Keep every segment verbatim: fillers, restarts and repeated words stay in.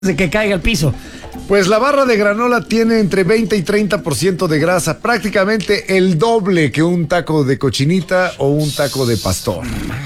de que caiga al piso. Pues la barra de granola tiene entre veinte y treinta por ciento de grasa, prácticamente el doble que un taco de cochinita o un taco de pastor.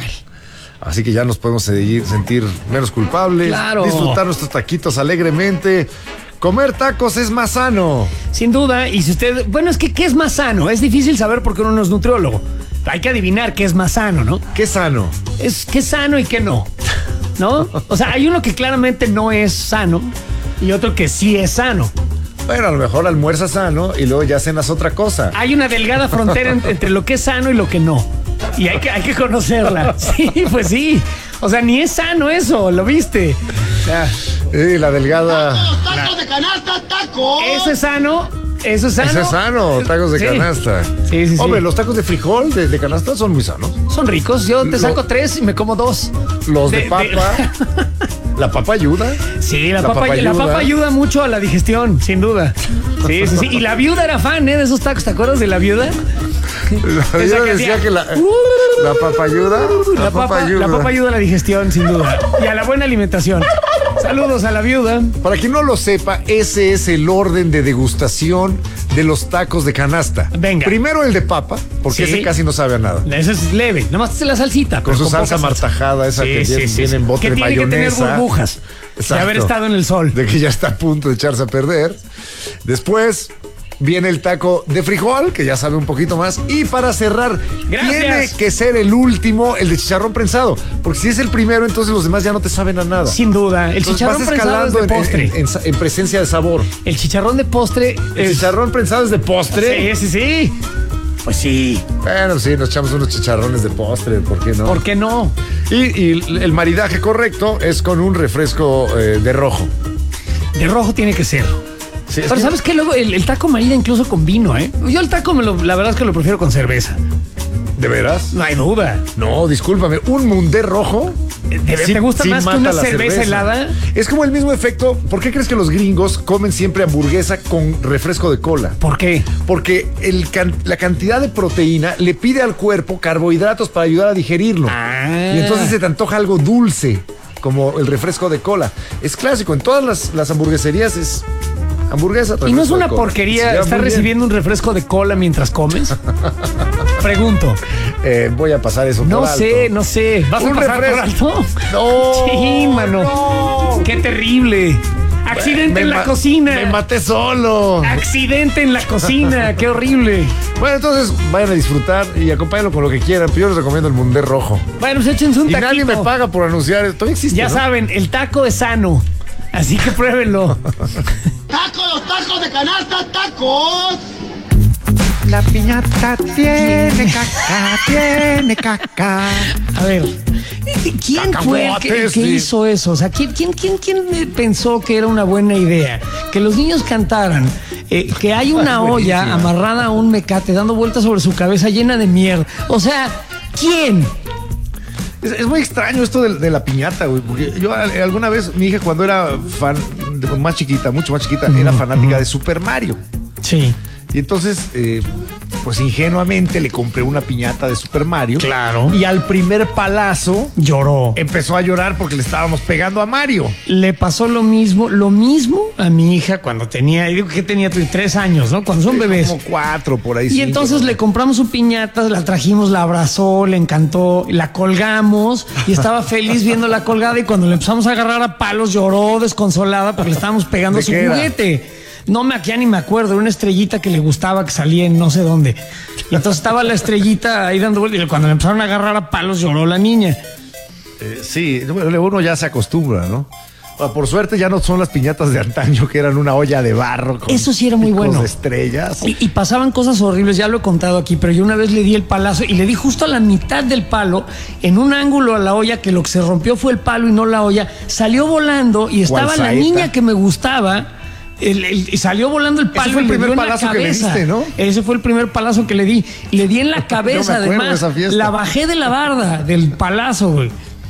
Así que ya nos podemos seguir, sentir menos culpables, claro. Disfrutar nuestros taquitos alegremente. Comer tacos es más sano. Sin duda, y si usted... Bueno, es que ¿qué es más sano? Es difícil saber porque uno no es nutriólogo. Hay que adivinar qué es más sano, ¿no? ¿Qué sano? Es qué sano y qué no, ¿no? O sea, hay uno que claramente no es sano y otro que sí es sano. Bueno, a lo mejor almuerzas sano y luego ya cenas otra cosa. Hay una delgada frontera entre lo que es sano y lo que no. Y hay que, hay que conocerla. Sí, pues sí. O sea, ni es sano eso, ¿lo viste? O sea, sí, la delgada... ¡Tacos, tacos de canasta, tacos! Eso es sano, eso es sano. Eso es sano, tacos de Sí. canasta. Sí, sí, sí. Hombre, los tacos de frijol de, de canasta son muy sanos. Son ricos, yo te Lo- saco tres y me como dos. Los de, De- papa... de- ¿La papa ayuda? Sí, la, La papa, papa la ayuda. papa ayuda mucho a la digestión, sin duda. Sí, sí, sí. Y la viuda era fan, ¿eh? De esos tacos, ¿te acuerdas de la viuda? La Esa viuda que decía hacía- que la, la papa ayuda. La papa, la papa ayuda a la digestión, sin duda. Y a la buena alimentación. Saludos a la viuda. Para quien no lo sepa, ese es el orden de degustación de los tacos de canasta. Venga. Primero el de papa, porque Sí. ese casi no sabe a nada. Eso es leve. Nada más es la salsita. Con pero su salsa poca martajada, esa Sí, que sí, viene, sí, viene sí. en bote Que de tiene que tener mayonesa. burbujas. De haber estado en el sol. De que ya está a punto de echarse a perder. Después viene el taco de frijol, que ya sabe un poquito más. Y para cerrar, Gracias. tiene que ser el último, el de chicharrón prensado. Porque si es el primero, entonces los demás ya no te saben a nada. Sin duda. El Entonces chicharrón vas prensado es escalando de en- postre. En, en- en presencia de sabor. El chicharrón de postre El es... chicharrón prensado es de postre. Sí, sí, sí. Pues sí. Bueno, sí, nos echamos unos chicharrones de postre, ¿por qué no? ¿Por qué no? Y, y el maridaje correcto es con un refresco eh, de rojo. De rojo tiene que ser. Sí, es Pero que- ¿sabes qué? Luego el, el taco marida incluso con vino, ¿eh? Yo el taco, me lo- la verdad es que lo prefiero con cerveza. ¿De veras? No hay duda. No, discúlpame, un mundé rojo. ¿Te, sí- te gusta sí más que mata una la cerveza, helada? Es como el mismo efecto. ¿Por qué crees que los gringos comen siempre hamburguesa con refresco de cola? ¿Por qué? Porque el can- la cantidad de proteína le pide al cuerpo carbohidratos para ayudar a digerirlo. Ah. Y entonces se te antoja algo dulce, como el refresco de cola. Es clásico, en todas las, las hamburgueserías es hamburguesa. ¿Y no refresco es de una cola. Se porquería lleva estar muy bien. recibiendo un refresco de cola mientras comes? Pregunto. Eh, voy a pasar eso No por alto. sé, no sé. ¿Vas Un a pasar refresco. por alto? No. Sí, mano. no. Qué terrible. Accidente Me en la ma- cocina. Me maté solo. Accidente en la cocina. Qué horrible. Bueno, entonces vayan a disfrutar y acompáñenlo con lo que quieran. Pero yo les recomiendo el mundé rojo. Bueno, pues échense un Y taquito. nadie me paga por anunciar esto. Todavía existe, Ya ¿no? saben, el taco es sano. Así que pruébenlo. ¡Tacos, los tacos de canasta, tacos! La piñata tiene caca, tiene caca. A ver, ¿quién fue el que, Cacahuates, que sí. hizo eso? O sea, ¿quién, quién, quién, quién pensó que era una buena idea? Que los niños cantaran, eh, que hay una olla buenísima. amarrada a un mecate dando vueltas sobre su cabeza llena de mierda. O sea, ¿quién? Es, es muy extraño esto de, de la piñata, güey. Porque yo a- alguna vez, mi hija, cuando era fan, de- más chiquita, mucho más chiquita, era fanática de Super Mario. Sí. Y entonces, eh, pues ingenuamente le compré una piñata de Super Mario. Claro. Y al primer palazo Lloró. empezó a llorar porque le estábamos pegando a Mario. Le pasó lo mismo, lo mismo a mi hija cuando tenía, digo que tenía tres años, ¿no? Cuando son bebés. Como cuatro por ahí. Y cinco, entonces ¿no? le compramos su piñata, la trajimos, la abrazó, le encantó, la colgamos y estaba feliz viendo la colgada y cuando le empezamos a agarrar a palos lloró desconsolada porque le estábamos pegando ¿De su qué era? juguete. No me ya ni me acuerdo, era una estrellita que le gustaba que salía en no sé dónde. Y entonces estaba la estrellita ahí dando vueltas y cuando le empezaron a agarrar a palos lloró la niña. Eh, sí, bueno, uno ya se acostumbra, ¿no? Ah, por suerte ya no son las piñatas de antaño que eran una olla de barro. Con Eso sí era muy picos bueno. de estrellas. Y, y pasaban cosas horribles, ya lo he contado aquí, pero yo una vez le di el palazo y le di justo a la mitad del palo, en un ángulo a la olla, que lo que se rompió fue el palo y no la olla. Salió volando y estaba la saeta. niña que me gustaba. El, el- y salió volando el palo fue el y le primer dio en la palazo que le cabeza. diste, ¿no? Ese fue el primer palazo que le di. Le di en la cabeza, acuerdo de además. esa fiesta. La bajé de la barda del palazo, güey.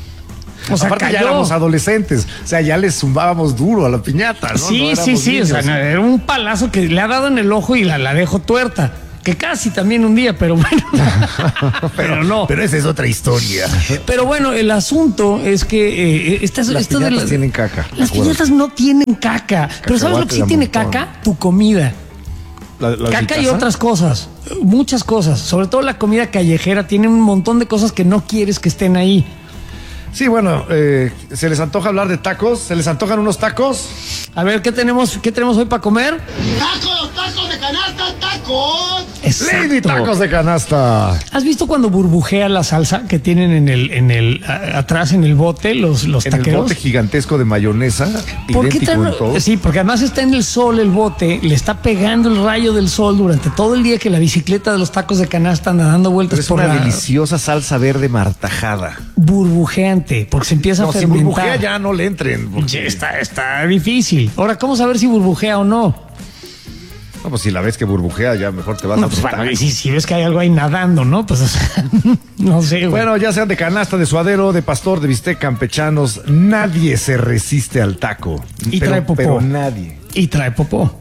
O sea, Aparte ya cayó. éramos adolescentes, o sea, ya les zumbábamos duro a la piñata, ¿no? Sí, No sí, éramos sí. O sea, niños. no, era un palazo que le ha dado en el ojo y la, la dejo tuerta. Que casi también un día, pero bueno. pero no. Pero esa es otra historia. Pero bueno, el asunto es que eh, estas, Las esto de piñatas las, tienen caca. las piñatas no tienen caca. Pero ¿sabes lo que sí de tiene montón. caca? Tu comida. La- la de Caca mi y casa. otras cosas. Muchas cosas. Sobre todo la comida callejera tiene un montón de cosas que no quieres que estén ahí. Sí, bueno, eh, ¿se les antoja hablar de tacos? ¿Se les antojan unos tacos? A ver, ¿qué tenemos, qué tenemos hoy para comer? ¡Tacos, tacos de canasta, tacos! Lady Tacos de Canasta. ¿Has visto cuando burbujea la salsa que tienen en el, en el, a- atrás en el bote los, los En el taqueros? bote gigantesco de mayonesa, ¿Por qué idéntico tan- en todo. Sí, porque además está en el sol el bote, le está pegando el rayo del sol durante todo el día que la bicicleta de los tacos de canasta anda dando vueltas Pero es por una la deliciosa salsa verde martajada. burbujeante, porque se empieza No, a si fermentar. burbujea ya no le entren. porque- Ya Está, está difícil. Ahora, ¿cómo saber si burbujea o no? No, pues si la ves que burbujea, ya mejor te vas No, a pues, asustar. bueno, y si, si ves que hay algo ahí nadando, ¿no? Pues, o sea, no sé. güey. Bueno, ya sean de canasta, de suadero, de pastor, de bistec, campechanos, nadie se resiste al taco. Y pero, trae popó. Pero nadie. Y trae popó.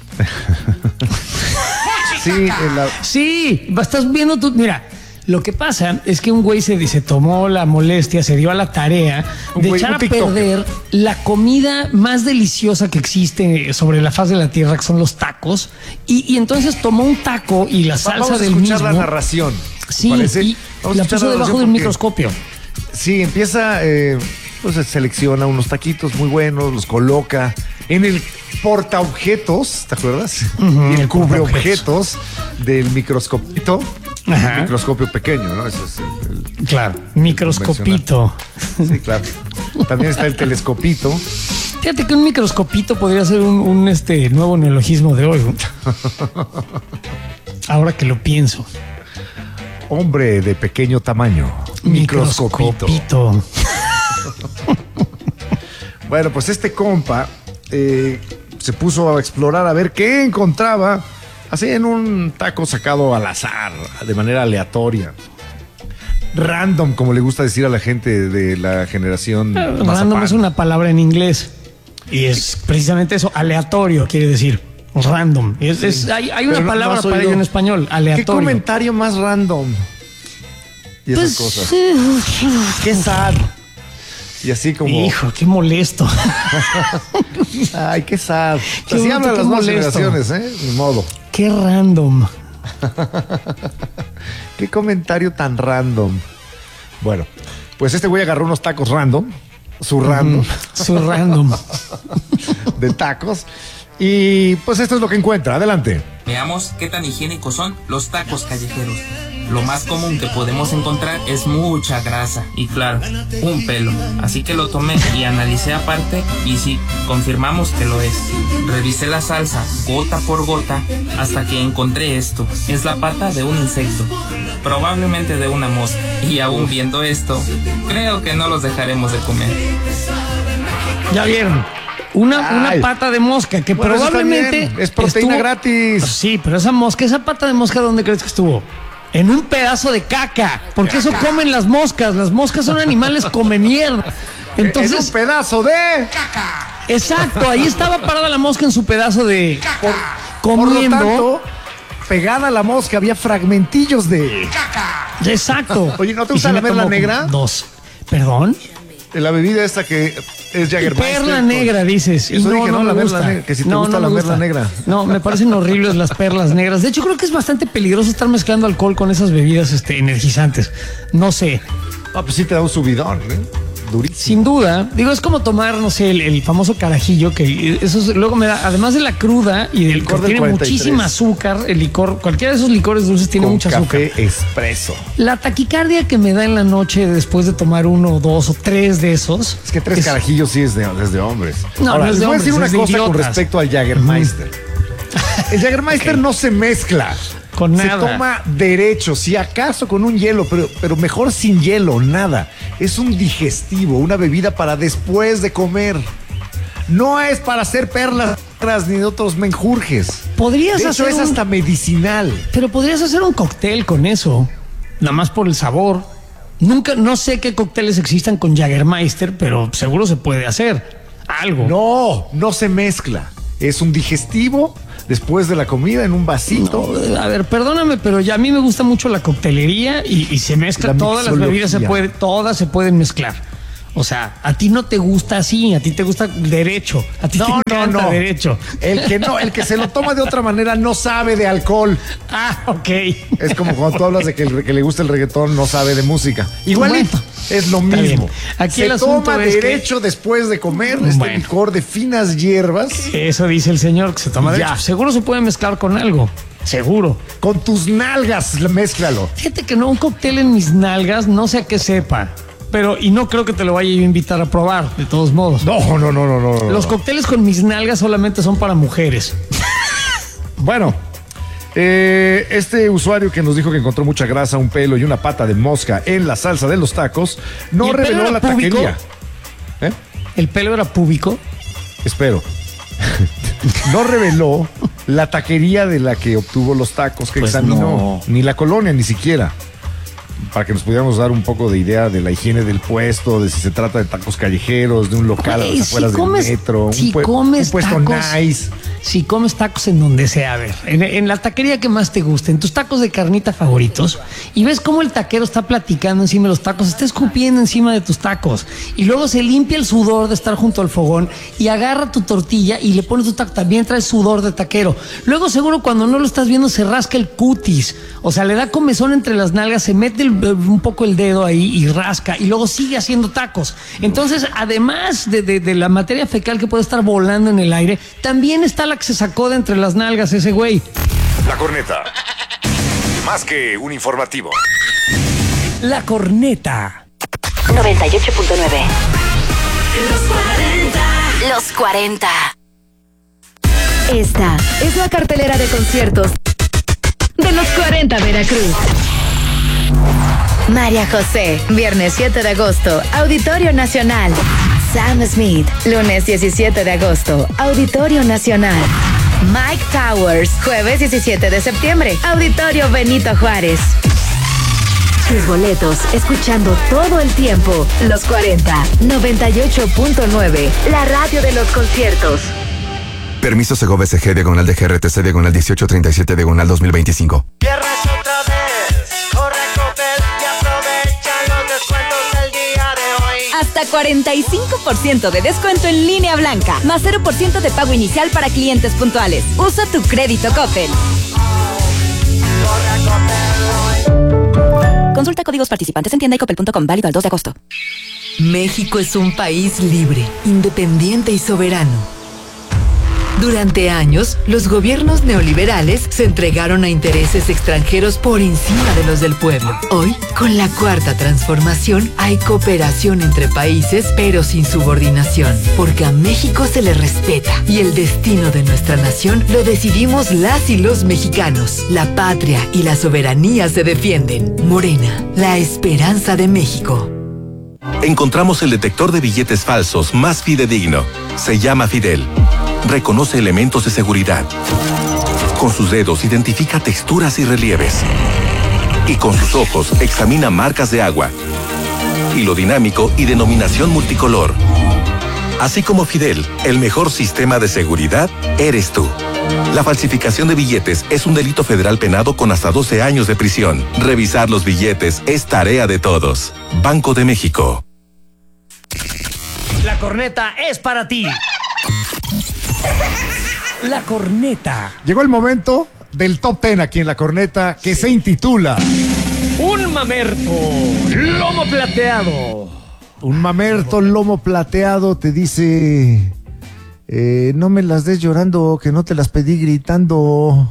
Sí, en la- Sí, estás viendo tú. Mira, lo que pasa es que un güey se, se tomó la molestia, se dio a la tarea Un de güey, echar un a tiktoker. perder la comida más deliciosa que existe sobre la faz de la tierra, que son los tacos. Y, y entonces tomó un taco y la salsa Vamos a del escuchar mismo. la narración. ¿te Sí, parece? y Vamos a la escuchar puso debajo narración del porque- microscopio. Sí, empieza, eh, pues selecciona unos taquitos muy buenos, los coloca en el portaobjetos, ¿te acuerdas? Y el el cubreobjetos del microscopito. Ajá. Un microscopio pequeño, ¿no? Ese es el- el- Claro, microscopito. sí, claro. También está el telescopito. Fíjate que un microscopito podría ser un, un, este nuevo neologismo de hoy. ¿no? Ahora que lo pienso. Hombre de pequeño tamaño. Microscopito. Microscopito. Bueno, pues este compa eh, se puso a explorar a ver qué encontraba así en un taco sacado al azar, de manera aleatoria. Random, como le gusta decir a la gente de la generación. Random Mazapán. es una palabra en inglés. Y es precisamente eso, aleatorio quiere decir. Random. Es, es- hay, hay una Pero no- no palabra has para oído. ello en español, ¿Qué aleatorio. comentario más random? Y esas Pues, cosas. eh, Qué sad. Y así como. hijo, qué molesto. Ay, qué sad. Qué Así bruto, hablan qué las nuevas molesto. generaciones, ¿eh? Ni modo. Qué random. Qué comentario tan random. Bueno, pues este güey agarró unos tacos random, su random, Su random. de tacos. Y pues esto es lo que encuentra. Adelante. Veamos qué tan higiénicos son los tacos callejeros. Lo más común que podemos encontrar es mucha grasa y claro, un pelo. Así que lo tomé y analicé aparte y sí, confirmamos que lo es. Revisé la salsa gota por gota hasta que encontré esto. Es la pata de un insecto, probablemente de una mosca. Y aún viendo esto, creo que no los dejaremos de comer. Ya vieron. Una, una Ay. pata de mosca que Bueno, eso está probablemente bien. Es proteína gratis. Sí, pero esa mosca, esa pata de mosca, ¿dónde crees que estuvo? En un pedazo de caca. Porque eso comen las moscas. Las moscas son animales come mierda. en un Entonces, pedazo de. exacto, ahí estaba parada la mosca en su pedazo de Por lo comiendo. tanto, pegada a la mosca había fragmentillos de. Exacto. Oye, ¿no te Y gusta sí la me perla tomó negra? como Dos. ¿Perdón? de la bebida esta que es Jägermeister. Perla con- negra, dices. Y Eso dije, ¿no? me La perla gusta. negra, que si te No, gusta no la me perla gusta. negra. No, me parecen horribles las perlas negras. De hecho, creo que es bastante peligroso estar mezclando alcohol con esas bebidas este, energizantes. No sé. Ah, pues sí te da un subidón, ¿eh? Durísimo. Sin duda, digo, es como tomar, no sé, el, el famoso carajillo, que eso es- luego me da, además de la cruda y del Licor que del tiene cuarenta y tres. muchísima azúcar, el licor, cualquiera de esos licores dulces tiene Con mucha café azúcar. expreso. La taquicardia que me da en la noche después de tomar uno, dos o tres de esos. Es que tres carajillos sí es de, es de hombres. No, Ahora, no es les de voy a decir hombres, una es de cosa con idiotas. respecto al Jägermeister. El Jägermeister no se mezcla. Con Se nada. toma derecho, si acaso con un hielo, pero, pero mejor sin hielo, nada. Es un digestivo, una bebida para después de comer. No es para hacer perlas ni de otros menjurjes. Podrías De hecho, hacer es un- hasta medicinal. Pero podrías hacer un cóctel con eso, nada más por el sabor. Nunca, no sé qué cócteles existan con Jägermeister, pero seguro se puede hacer algo. No, no se mezcla. Es un digestivo después de la comida en un vasito. No, a ver, perdóname, pero ya a mí me gusta mucho la coctelería y, y se mezcla, La todas las mixología. bebidas se puede, todas se pueden mezclar. O sea, a ti no te gusta así, a ti te gusta derecho, a ti No, te no, encanta no. derecho. El que no, el que se lo toma de otra manera no sabe de alcohol. Ah, ok. Es como cuando tú hablas de que, el, que le gusta el reggaetón, no sabe de música. Igualito, Bueno, es lo está mismo. bien. Aquí se el asunto toma es que- derecho después de comer este Bueno. licor de finas hierbas Eso dice el señor que se toma Ya. derecho. Seguro se puede mezclar con algo. Seguro. con tus nalgas, mézclalo. Fíjate que no, un cóctel en mis nalgas, no sé a qué sepa. Pero, y no creo que te lo vaya yo a invitar a probar, de todos modos. No, no, no, no, no. Los no. cócteles con mis nalgas solamente son para mujeres. Bueno, eh, este usuario que nos dijo que encontró mucha grasa, un pelo y una pata de mosca en la salsa de los tacos, ¿Y no el pelo reveló era la púbico? taquería. ¿Eh? ¿El pelo era púbico? Espero. No reveló la taquería de la que obtuvo los tacos que Pues examinó, no. ni la colonia, ni siquiera. Para que nos pudiéramos dar un poco de idea de la higiene del puesto, de si se trata de tacos callejeros, de un local a Güey, las afueras si comes, del metro, si un, pue- comes un puesto tacos, nice. Si comes tacos en donde sea, a ver, en, en la taquería que más te guste, en tus tacos de carnita favoritos, y ves cómo el taquero está platicando encima de los tacos, está escupiendo encima de tus tacos, y luego se limpia el sudor de estar junto al fogón y agarra tu tortilla y le pone tu taco, también trae sudor de taquero. Luego seguro cuando no lo estás viendo se rasca el cutis, o sea, le da comezón entre las nalgas, se mete el- un poco el dedo ahí y rasca, y luego sigue haciendo tacos. Entonces, además de, de- de la materia fecal que puede estar volando en el aire, también está la que se sacó de entre las nalgas ese güey. La corneta. Más que un informativo. La corneta. noventa y ocho punto nueve. Los cuarenta. Esta es la cartelera de conciertos de los cuarenta Veracruz. María José, viernes siete de agosto, Auditorio Nacional. Sam Smith, lunes diecisiete de agosto, Auditorio Nacional. Mike Towers, jueves diecisiete de septiembre, Auditorio Benito Juárez. Tus boletos, escuchando todo el tiempo, los cuarenta, noventa y ocho punto nueve, la radio de los conciertos. Permiso Segovia S G diagonal de G R T C diagonal dieciocho treinta y siete diagonal dos mil veinticinco. Viernes otra vez, corre Coppel y aprovecha los descuentos del día de hoy. Hasta cuarenta y cinco por ciento de descuento en línea blanca, más cero por ciento de pago inicial para clientes puntuales. Usa tu crédito Coppel. Consulta códigos participantes en tienda y coppel punto com, válido al dos de agosto. México es un país libre, independiente y soberano. Durante años, los gobiernos neoliberales se entregaron a intereses extranjeros por encima de los del pueblo. Hoy, con la cuarta transformación, hay cooperación entre países, pero sin subordinación, porque a México se le respeta y el destino de nuestra nación lo decidimos las y los mexicanos. La patria y la soberanía se defienden. Morena, la esperanza de México. Encontramos el detector de billetes falsos más fidedigno. Se llama Fidel. Reconoce elementos de seguridad. Con sus dedos identifica texturas y relieves. Y con sus ojos examina marcas de agua. Hilo dinámico y denominación multicolor. Así como Fidel, el mejor sistema de seguridad eres tú. La falsificación de billetes es un delito federal penado con hasta doce años de prisión. Revisar los billetes es tarea de todos. Banco de México. La corneta es para ti. La corneta. Llegó el momento del top ten aquí en La Corneta que se intitula Un mamerto, lomo plateado. Un mamerto lomo plateado te dice eh, no me las des llorando, que no te las pedí gritando.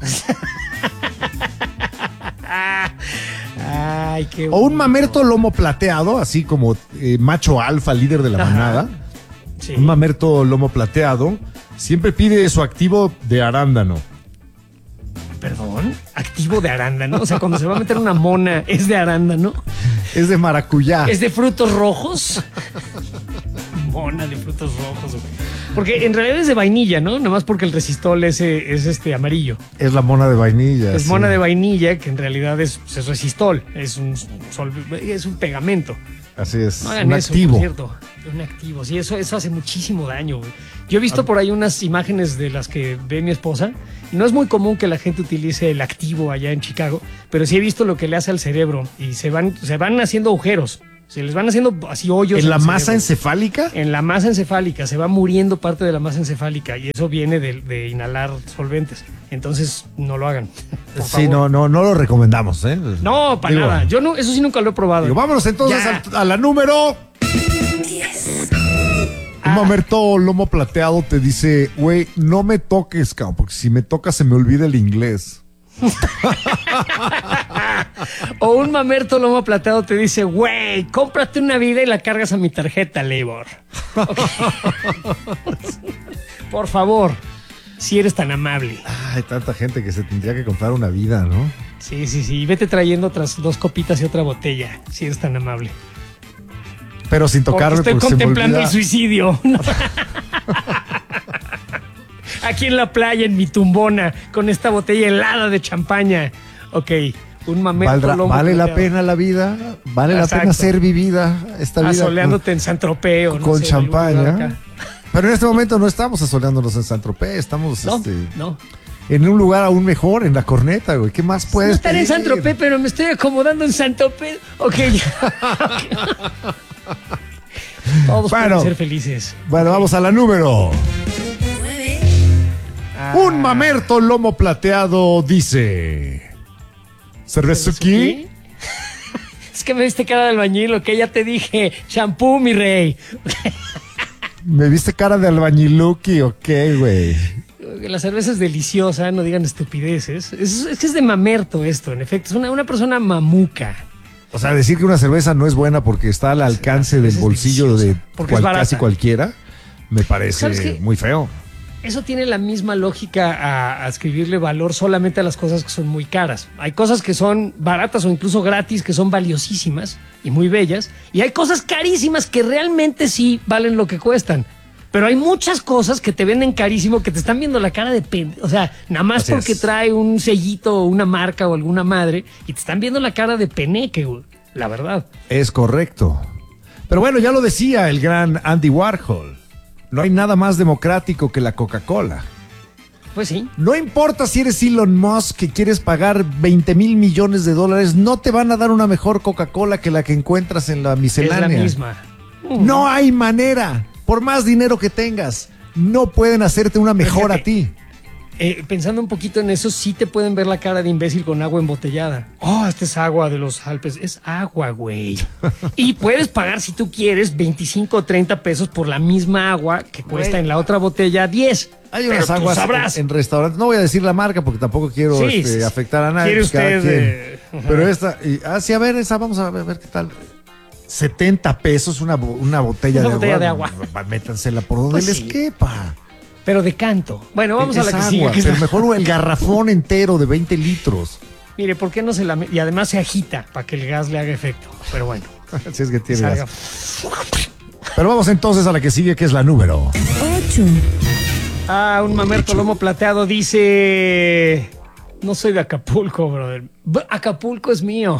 Ay, qué O un mamerto lomo plateado, así como eh, macho alfa, líder de la Ajá. manada. Sí. Un mamerto lomo plateado siempre pide su activo de arándano. Perdón, activo de arándano. O sea, cuando se va a meter una mona, es de arándano. Es de maracuyá. Es de frutos rojos. Mona de frutos rojos. Porque en realidad es de vainilla, ¿no? Nomás porque el resistol es, es este amarillo. Es la mona de vainilla. Es sí. mona de vainilla, que en realidad es, es resistol. Es un, sol, es un pegamento. Así es, No hagan un eso, activo. por cierto. Un activo, sí, eso, eso hace muchísimo daño, güey. Yo he visto por ahí unas imágenes de las que ve mi esposa. No es muy común que la gente utilice el activo allá en Chicago, pero sí he visto lo que le hace al cerebro y se van, se van haciendo agujeros. Se les van haciendo así hoyos. ¿En la el masa cerebro. encefálica? En la masa encefálica, se va muriendo parte de la masa encefálica y eso viene de, de inhalar solventes. Entonces, no lo hagan. Por Sí, favor. no, no, no lo recomendamos, ¿eh? No, para Digo, nada. Yo no, eso sí nunca lo he probado. Digo, vámonos entonces Ya. al- a la número diez. Un mamerto lomo plateado te dice, güey, no me toques, cabrón, porque si me tocas se me olvida el inglés. O un mamerto lomo plateado te dice, güey, cómprate una vida y la cargas a mi tarjeta, Labor. Ok. Por favor, si eres tan amable. Hay tanta gente que se tendría que comprar una vida, ¿no? Sí, sí, sí. Vete trayendo otras dos copitas y otra botella, si eres tan amable. Pero sin tocarme porque estoy porque se me contemplando olvida. el suicidio. Aquí en la playa, en mi tumbona, con esta botella helada de champaña. Ok, un mamerto Valdrá- lomo ¿Vale la plateado. pena la vida? ¿Vale la Exacto. pena ser vivida? Esta vida Asoleándote en San Tropeo. con, con champaña. Pero en este momento no estamos asoleándonos en San Tropez, estamos No, este, no. en un lugar aún mejor, en la Corneta, güey. ¿Qué más No puedes estaré en pedir? San Tropez, pero me estoy acomodando en San Tropez. Ok, ya. Todos Bueno. pueden ser felices. Bueno, vamos a la número. Un mamerto lomo plateado dice: ¿Cervezuki? Es que me viste cara de albañil, ok, ya te dije. Shampoo, mi rey. ¿Me viste cara de albañiluki o qué, güey? La cerveza es deliciosa, no digan estupideces. Es, es que es de mamerto esto, en efecto. Es una, una persona mamuca. O sea, decir que una cerveza no es buena porque está al alcance del es bolsillo de deliciosa, porque es cual- barata. casi cualquiera, me ¿Sabes parece qué? muy feo. Eso tiene la misma lógica a, a escribirle valor solamente a las cosas que son muy caras. Hay cosas que son baratas o incluso gratis que son valiosísimas y muy bellas. Y hay cosas carísimas que realmente sí valen lo que cuestan. Pero hay muchas cosas que te venden carísimo que te están viendo la cara de pen... O sea, nada más Así porque es. trae un sellito o una marca o alguna madre y te están viendo la cara de peneque, güey. La verdad. Es correcto. Pero bueno, ya lo decía el gran Andy Warhol. No hay nada más democrático que la Coca-Cola. Pues sí. No importa si eres Elon Musk que quieres pagar veinte mil millones de dólares, no te van a dar una mejor Coca-Cola que la que encuentras en la miscelánea. Es la misma. No hay manera. Por más dinero que tengas, no pueden hacerte una mejor Fíjate. a ti. Eh, pensando un poquito en eso, sí te pueden ver la cara de imbécil con agua embotellada. Oh, esta es agua de los Alpes. Es agua, güey. Y puedes pagar, si tú quieres, veinticinco o treinta pesos por la misma agua que cuesta Güey. en la otra botella diez. Hay Pero unas tú aguas sabrás. en, en restaurantes. No voy a decir la marca porque tampoco quiero Sí, este, sí. afectar a nadie. ¿Quiere pues, cada usted, quien. eh, ajá. Pero esta, y, ah, sí, a ver, esa, vamos a ver, a ver qué tal. setenta pesos una, bo- una botella, Una de, botella agua. de agua. Va, Métansela por donde Pues les sí. quepa. Pero de canto. Bueno, vamos a Es la que agua, sigue. que es pero la- mejor el garrafón entero de veinte litros. Mire, ¿por qué no se la... me- Y además se agita para que el gas le haga efecto. Pero bueno. Si es que tiene salga. gas. Pero vamos entonces a la que sigue, que es la número. ocho. Ah, un mamerto lomo plateado dice... No soy de Acapulco, brother. B- Acapulco es mío.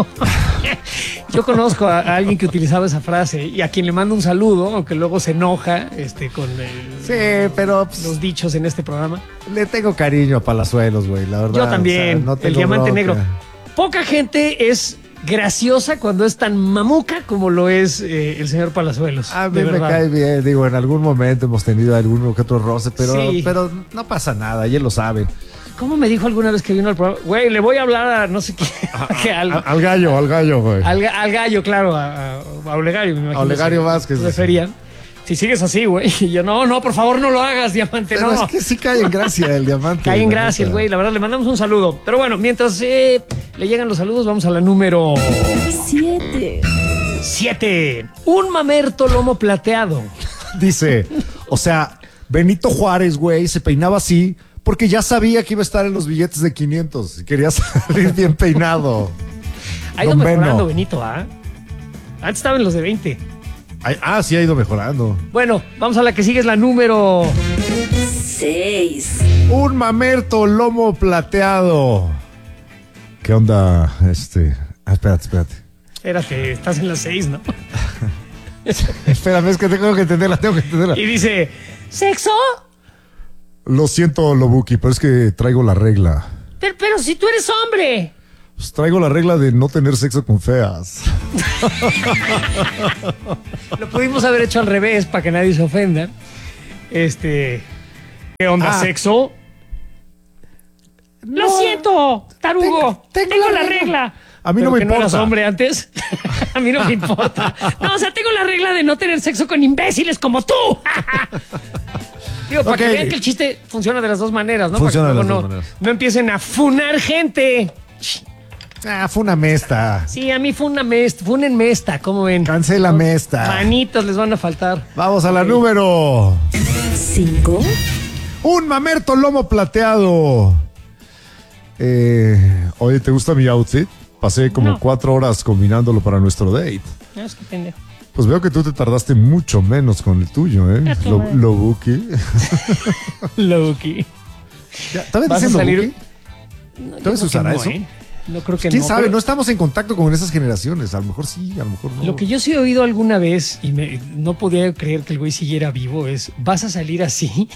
Yo conozco a, a alguien que utilizaba esa frase y a quien le mando un saludo, aunque luego se enoja este, con el- Sí, pero pues, los dichos en este programa. le tengo cariño a Palazuelos, güey, la verdad. Yo también, o sea, no el tengo diamante bronca. negro. Poca gente es graciosa cuando es tan mamuca como lo es eh, el señor Palazuelos. A mí de me verdad. cae bien, digo, en algún momento hemos tenido algún que otro roce, pero, Sí. pero no pasa nada, y él lo sabe. ¿Cómo me dijo alguna vez que vino al programa? Güey, le voy a hablar a no sé qué. que al, Al, al gallo, al gallo, güey. al, ga- al gallo, claro, a, a- a Olegario, me imagino. A Olegario se Vázquez. Referían. Si sigues así, güey. Y yo, no, no, por favor, no lo hagas, diamante, Pero no. es que sí cae en gracia el diamante. Cae en la gracia el neta. güey, la verdad, le mandamos un saludo. Pero bueno, mientras eh, le llegan los saludos, vamos a la número siete. siete. Un mamerto lomo plateado. Dice, o sea, Benito Juárez, güey, se peinaba así porque ya sabía que iba a estar en los billetes de quinientos y quería salir bien peinado. Ha ido Don mejorando, Beno. Benito, ¿ah? Antes estaba en los de veinte. Ay, ah, sí ha ido mejorando. Bueno, vamos a la que sigue, es la número seis. Un mamerto lomo plateado. ¿Qué onda? Este. Ah, espérate, espérate. Espérate, estás en las seis, ¿no? Espérame, es que tengo que entenderla, tengo que entenderla. Y dice, ¿sexo? Lo siento, Lobuki, pero es que traigo la regla. Pero, pero si tú eres hombre. Pues traigo la regla de no tener sexo con feas. Lo pudimos haber hecho al revés para que nadie se ofenda. Este, ¿qué onda, Ah. sexo? Lo siento, tarugo. Tengo, Tengo la regla. A mí ¿Pero no me que no eras importa. hombre antes? A mí no me importa. No, o sea, tengo la regla de no tener sexo con imbéciles como tú. Digo, para Ok. que vean que el chiste funciona de las dos maneras, ¿no? Funciona para que de las luego dos no, maneras. no empiecen a funar gente. Ah, fue una mesta. Sí, a mí fue una mesta, fúnenme esta, ¿cómo ven? Cancela mesta. Manitos les van a faltar. Vamos a la número cinco. Un mamerto lomo plateado. Eh, oye, ¿te gusta mi outfit? Pasé como No. cuatro horas combinándolo para nuestro date. No, es que pendejo. Pues veo que tú te tardaste mucho menos con el tuyo, ¿eh? Ya tu Lo, madre. Lobuki. Loki. Ya, ¿Estabas ¿Vas a diciendo salir? Lobuki? No, yo ¿Todavía se creo que usará no, eso? ¿eh? No creo que ¿Quién no. sabe? pero No estamos en contacto con esas generaciones. A lo mejor sí, a lo mejor no. Lo que yo sí he oído alguna vez y me, no podía creer que el güey siguiera vivo es, ¿vas a salir así?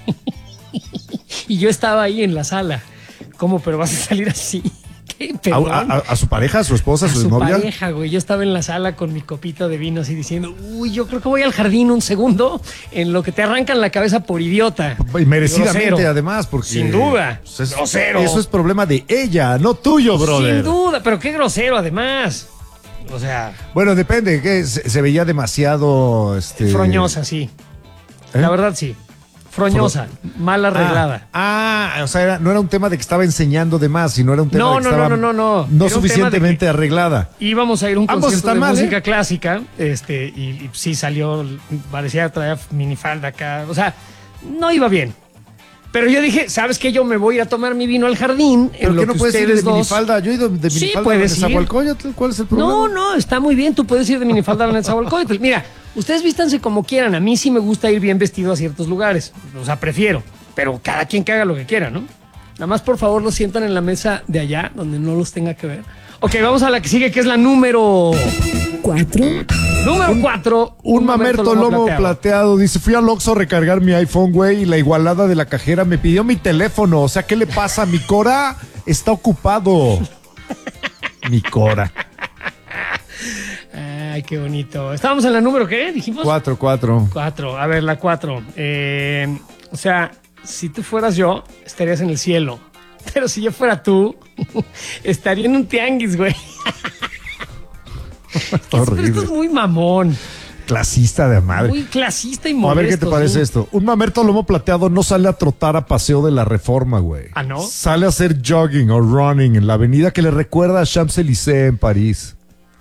Y yo estaba ahí en la sala. ¿Cómo? ¿Pero vas a salir así? ¿Qué? ¿A, ¿Perdón? a- a- a su pareja, a su esposa, a A su, su novia? pareja, güey. Yo estaba en la sala con mi copita de vino así diciendo, uy, yo creo que voy al jardín un segundo en lo que te arrancan la cabeza por idiota. Y merecidamente, Grosero. además, porque. Sin duda. Pues es- Grosero. Eso es problema de ella, no tuyo, brother. Sin duda, pero qué grosero además. O sea, Bueno, depende, que se, se veía demasiado. Este... froñosa, sí. ¿Eh? La verdad, sí. Froñosa, mal arreglada. Ah, ah, o sea, era- no era un tema de que estaba enseñando de más, sino era un tema No, de que no, estaba no, no, no, no. Era un no tema suficientemente de arreglada. Íbamos a ir a un Ambos concierto están de mal, música ¿eh? clásica, este, y, y sí salió, parecía traer minifalda acá, o sea, no iba bien. Pero yo dije, ¿sabes qué? Yo me voy a ir a tomar mi vino al jardín. ¿Pero en lo qué no que puedes ir de ustedes dos- minifalda? Yo he ido de Sí, minifalda puedes a ir. Nezahualcóyotl. ¿Cuál es el problema? No, no, está muy bien, tú puedes ir de minifalda a Nezahualcóyotl. Mira, ustedes vístanse como quieran, a mí sí me gusta ir bien vestido a ciertos lugares, o sea, prefiero, pero cada quien que haga lo que quiera, ¿no? Nada más, por favor, los sientan en la mesa de allá, donde no los tenga que ver. Ok, vamos a la que sigue, que es la número... Cuatro. Número cuatro. Un mamerto lomo plateado. Dice, fui al Oxxo a recargar mi iPhone, güey, y la igualada de la cajera me pidió mi teléfono. O sea, ¿qué le pasa? Mi Cora está ocupado. Mi Cora. Ay, qué bonito. Estábamos en la número, ¿qué? Dijimos. Cuatro, cuatro. Cuatro. A ver, la cuatro. Eh, o sea, si tú fueras yo, estarías en el cielo. Pero si yo fuera tú, estaría en un tianguis, güey. Está Pero horrible. esto es muy mamón. Clasista de madre. Muy clasista y A molesto. ver qué te parece ¿sí? esto. Un mamerto lomo plateado no sale a trotar a paseo de la Reforma, güey. ¿Ah, no? Sale a hacer jogging o running en la avenida que le recuerda a Champs-Élysées en París.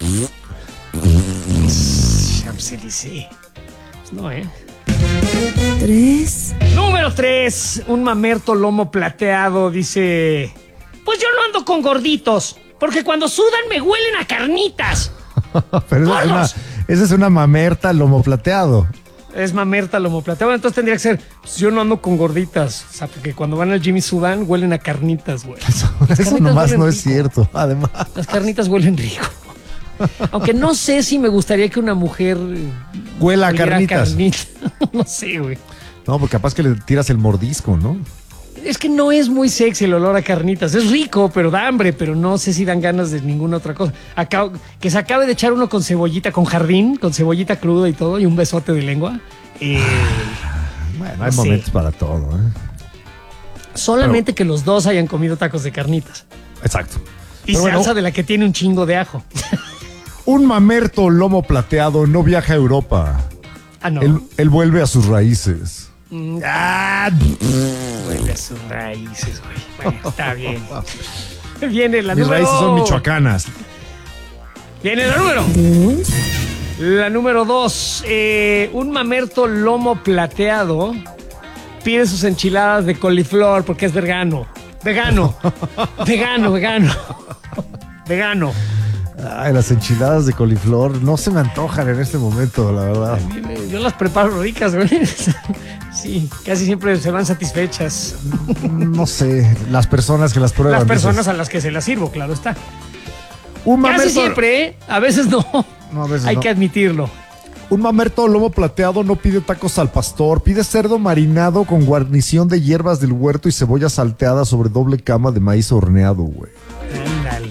Champs-Élysées. Pues no, ¿eh? Tres. Número tres. Un mamerto lomo plateado dice... Pues yo no ando con gorditos, porque cuando sudan me huelen a carnitas. Pero esa es, una, ¡Gordos! esa es una mamerta lomo plateado. Es mamerta lomo plateado. Bueno, entonces tendría que ser... Pues yo no ando con gorditas. O sea, porque cuando van al Jimmy Sudan huelen a carnitas, güey. Eso, Las eso carnitas nomás huelen no es rico. cierto. Además. Las carnitas huelen rico. Aunque no sé si me gustaría que una mujer eh, Huela a oliera carnitas. carnita. No sé, güey. No, porque capaz que le tiras el mordisco, ¿no? Es que no es muy sexy el olor a carnitas. Es rico, pero da hambre, pero no sé si dan ganas de ninguna otra cosa. Acá, que se acabe de echar uno con cebollita, con jardín, con cebollita cruda y todo, y un besote de lengua. Eh, Bueno, hay Sí. momentos para todo, ¿eh? solamente que los dos hayan comido tacos de carnitas. Exacto. Y Pero bueno, salsa de la que tiene un chingo de ajo. un mamerto lomo plateado no viaja a Europa. Ah, no. Él, él vuelve a sus raíces. Mm, Ah, Vuelve a sus raíces, güey. Bueno, está bien. Viene la mis número... raíces son michoacanas. Viene la número. Dos. La número dos. Eh, un mamerto lomo plateado pide sus enchiladas de coliflor porque es vegano. Vegano. Vegano, vegano. Vegano. Ay, las enchiladas de coliflor no se me antojan en este momento, la verdad. Yo las preparo ricas, güey. Sí, casi siempre se van satisfechas. No sé, las personas que las prueban. Las personas dices, a las que se las sirvo, claro está. Un mamerto... Casi siempre, ¿eh? A veces no. No, a veces Hay no. que admitirlo. Un mamerto lomo plateado no pide tacos al pastor, pide cerdo marinado con guarnición de hierbas del huerto y cebolla salteada sobre doble cama de maíz horneado, güey. Ándale.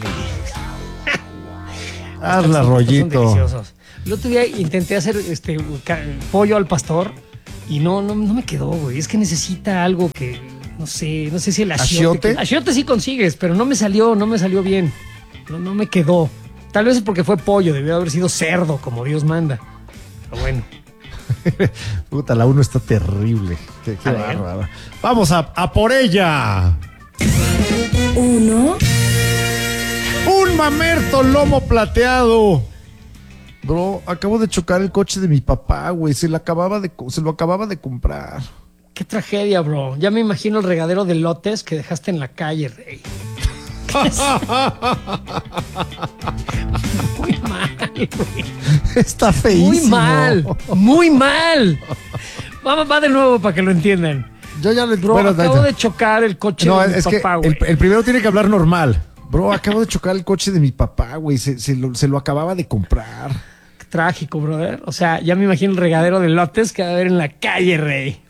Hazla, Son rollito. deliciosos. El otro día intenté hacer este ca- pollo al pastor y no, no, no me quedó, güey. Es que necesita algo que, no sé, no sé si el achiote. ¿Achiote? que- Achiote sí consigues, pero no me salió, no me salió bien. No, no me quedó. Tal vez es porque fue pollo, debió haber sido cerdo, como Dios manda. Pero bueno. Puta, la uno está terrible. Qué, qué A ver. bárbara. Vamos a, a por ella. Uno. Un mamerto lomo plateado. Bro, acabo de chocar el coche de mi papá, güey. Se lo acababa de, co- se lo acababa de comprar. Qué tragedia, bro. Ya me imagino el regadero de lotes que dejaste en la calle, rey. Muy mal, güey. Está feísimo. Muy mal, muy mal. Vamos, va de nuevo para que lo entiendan. Yo ya le Bro, bueno, acabo da- de chocar el coche No, de mi es papá, que güey. el, el primero tiene que hablar normal. Bro, acabo de chocar el coche de mi papá, güey. Se, se lo, se lo acababa de comprar. Qué trágico, brother. O sea, ya me imagino el regadero de lotes que va a haber en la calle, rey.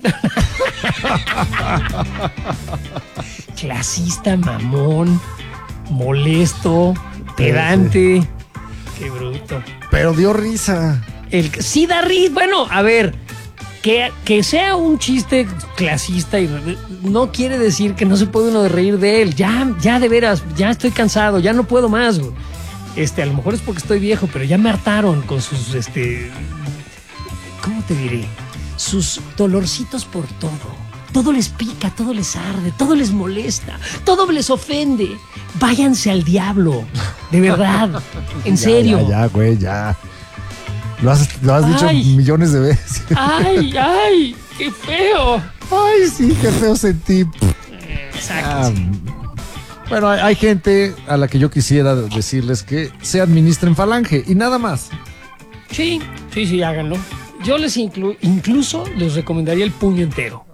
Clasista, mamón, molesto, pedante. Qué bruto. Pero dio risa. El, sí da risa. Bueno, a ver, que, que sea un chiste clasista y no quiere decir que no se puede uno de reír de él. Ya, ya de veras, ya estoy cansado, ya no puedo más, güey. Este, a lo mejor es porque estoy viejo, pero ya me hartaron con sus, este, ¿cómo te diré? Sus dolorcitos por todo. Todo les pica, todo les arde, todo les molesta, todo les ofende. Váyanse al diablo, de verdad, en Ya, serio. Ya, ya, güey, ya. Lo has, lo has dicho Ay. millones de veces. Ay, ay, qué feo. Ay, sí, qué feo sentí. Exacto. Ah, bueno, hay, hay gente a la que yo quisiera decirles que se administren falange y nada más. Sí, sí, sí, háganlo. Yo les inclu- incluso les recomendaría el puño entero.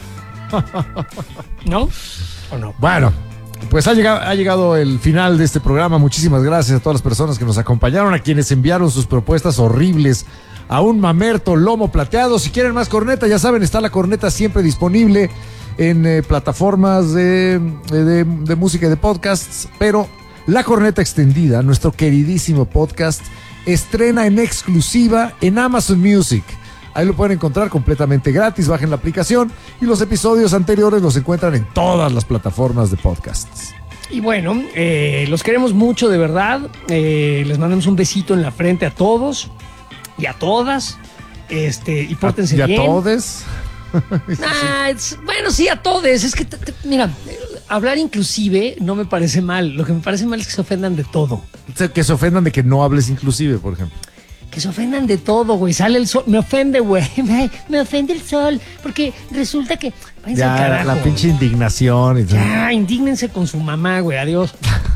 ¿No? ¿O no? Bueno, pues ha llegado, ha llegado el final de este programa. Muchísimas gracias a todas las personas que nos acompañaron, a quienes enviaron sus propuestas horribles a un mamerto lomo plateado. Si quieren más corneta, ya saben, está la corneta siempre disponible en eh, plataformas de, de, de música y de podcasts, pero la corneta extendida, nuestro queridísimo podcast, estrena en exclusiva en Amazon Music. Ahí lo pueden encontrar completamente gratis, bajen la aplicación y los episodios anteriores los encuentran en todas las plataformas de podcasts. Y bueno, eh, los queremos mucho, de verdad. Eh, les mandamos un besito en la frente a todos y a todas. Este, y pórtense ¿Y a bien. todes? Nah, es- bueno, sí, a todos. Es que, te- te- mira, eh, hablar inclusive no me parece mal. Lo que me parece mal es que se ofendan de todo. O sea, que se ofendan de que no hables inclusive, por ejemplo. Que se ofendan de todo, güey. Sale el sol. Me ofende, güey. Me, me ofende el sol. Porque resulta que. Váyanse al Ya, carajo, la pinche güey. indignación. Y todo. Ya, indígnense con su mamá, güey. Adiós.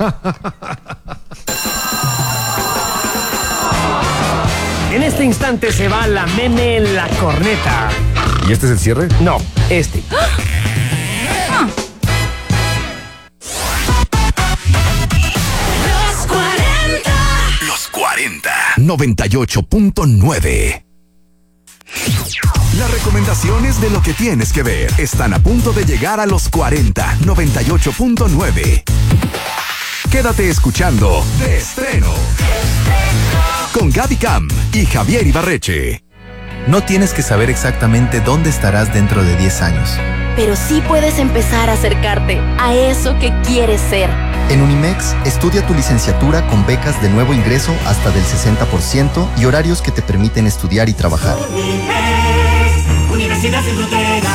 En este instante se va la meme en la corneta. ¿Y este es el cierre? No, este. Los cuarenta. Los cuarenta. noventa y ocho punto nueve. Las recomendaciones de lo que tienes que ver están a punto de llegar a los cuarenta. noventa y ocho punto nueve. Quédate escuchando De Estreno con Gaby Cam y Javier Ibarreche. No tienes que saber exactamente dónde estarás dentro de diez años. Pero sí puedes empezar a acercarte a eso que quieres ser. En Unimex, estudia tu licenciatura con becas de nuevo ingreso hasta del sesenta por ciento y horarios que te permiten estudiar y trabajar. Universidad sin fronteras.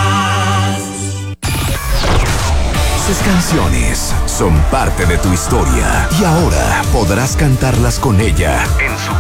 Sus canciones son parte de tu historia y ahora podrás cantarlas con ella en su